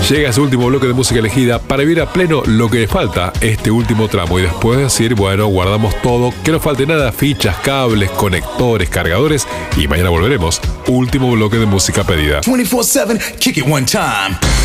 Llega ese último bloque de música elegida para vivir a pleno lo que falta este último tramo y después decir, bueno, guardamos todo, que no falte nada, fichas, cables, conectores, cargadores y mañana volveremos. Último bloque de música pedida. 24/7, kick it one time.